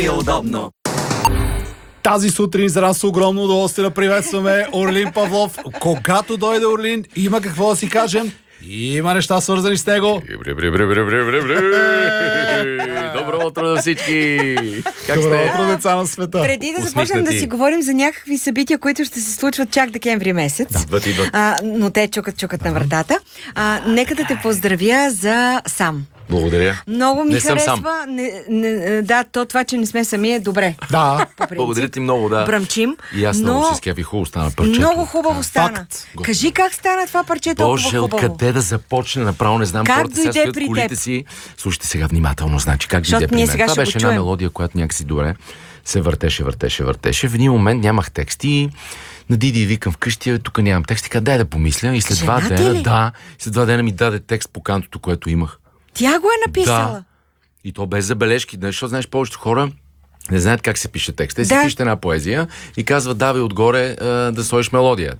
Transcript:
удобно. Тази сутрин за нас огромно удоволствие да приветстваме Орлин Павлов. Когато дойде Орлин, има какво да си кажем. Има неща свързани с него. Добро утро на всички! Как Добро сте? утро, деца на света. Преди да започнем да си говорим за някакви събития, които ще се случват чак декември месец, Идват. но те чукат на вратата, нека да те поздравя за сам. Благодаря. Много ми Не съм харесва. сам. Това, че не сме сами е добре. Да, По принцип. Благодаря ти много, да. Бръмчим. И аз много се скефих, хубаво стана парчето. Много хубаво стана. Факт. Кажи как стана това парче толкова Боже, хубаво. откъде да започне, направо не знам. Как Хората сега дойде стоят при колите теб? си. Слушайте сега внимателно, значи как Защото дойде при ние мен. сега Това ще го беше една чуем. мелодия, която някакси добре се въртеше. В един момент нямах текст и на Диди викам вкъщи, тук нямам текст. И каза, дай да помисля. И след Жена два ти ли? дена, след 2 дена ми даде текст по кантото, което имах. Тя го е написала. Да. И то без забележки, защото знаеш, повечето хора не знаят как се пише текст. Те си Да. пишат една поезия и казват, давай отгоре да сложиш мелодия.